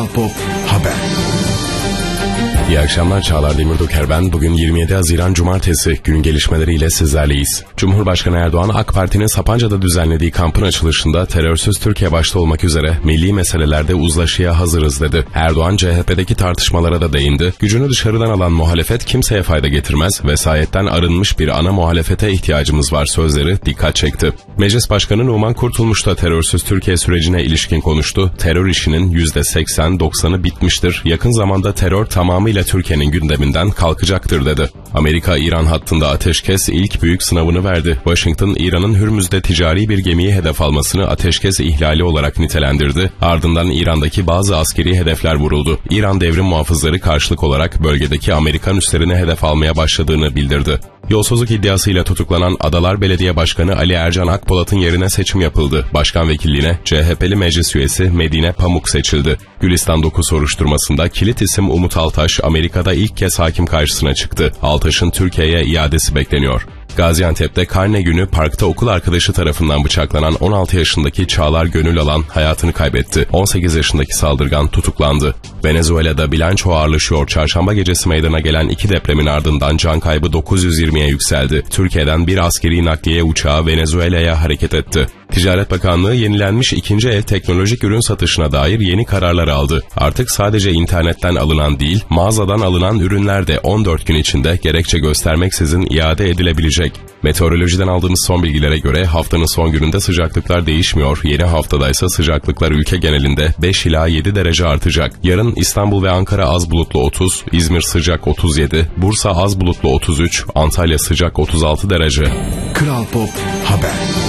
Kral Pop Haber. İyi akşamlar, Çağlar Demirdoker ben. Bugün 27 Haziran Cumartesi, gün gelişmeleriyle sizlerleyiz. Cumhurbaşkanı Erdoğan, AK Parti'nin Sapanca'da düzenlediği kampın açılışında terörsüz Türkiye başta olmak üzere milli meselelerde uzlaşıya hazırız dedi. Erdoğan, CHP'deki tartışmalara da değindi. Gücünü dışarıdan alan muhalefet kimseye fayda getirmez, vesayetten arınmış bir ana muhalefete ihtiyacımız var sözleri dikkat çekti. Meclis Başkanı Numan Kurtulmuş da terörsüz Türkiye sürecine ilişkin konuştu. Terör işinin %80-90'ı bitmiştir. Yakın zamanda terör tamamıyla Türkiye'nin gündeminden kalkacaktır dedi. Amerika-İran hattında ateşkes ilk büyük sınavını verdi. Washington, İran'ın Hürmüz'de ticari bir gemiyi hedef almasını ateşkes ihlali olarak nitelendirdi. Ardından İran'daki bazı askeri hedefler vuruldu. İran devrim muhafızları karşılık olarak bölgedeki Amerikan üslerine hedef almaya başladığını bildirdi. Yolsuzluk iddiasıyla tutuklanan Adalar Belediye Başkanı Ali Ercan Akpolat'ın yerine seçim yapıldı. Başkan vekilliğine CHP'li meclis üyesi Medine Pamuk seçildi. Gülistan 9 soruşturmasında kilit isim Umut Altaş, Amerika'da ilk kez hakim karşısına çıktı. Altaş'ın Türkiye'ye iadesi bekleniyor. Gaziantep'te karne günü parkta okul arkadaşı tarafından bıçaklanan 16 yaşındaki Çağlar Gönül Alan hayatını kaybetti. 18 yaşındaki saldırgan tutuklandı. Venezuela'da bilanço ağırlaşıyor. Çarşamba gecesi meydana gelen 2 depremin ardından can kaybı 920'ye yükseldi. Türkiye'den bir askeri nakliye uçağı Venezuela'ya hareket etti. Ticaret Bakanlığı yenilenmiş ikinci el teknolojik ürün satışına dair yeni kararlar aldı. Artık sadece internetten alınan değil, mağazadan alınan ürünler de 14 gün içinde gerekçe göstermeksizin iade edilebilecek. Meteorolojiden aldığımız son bilgilere göre haftanın son gününde sıcaklıklar değişmiyor. Yeni haftadaysa sıcaklıklar ülke genelinde 5 ila 7 derece artacak. Yarın İstanbul ve Ankara az bulutlu 30, İzmir sıcak 37, Bursa az bulutlu 33, Antalya sıcak 36 derece. Kral Pop Haber.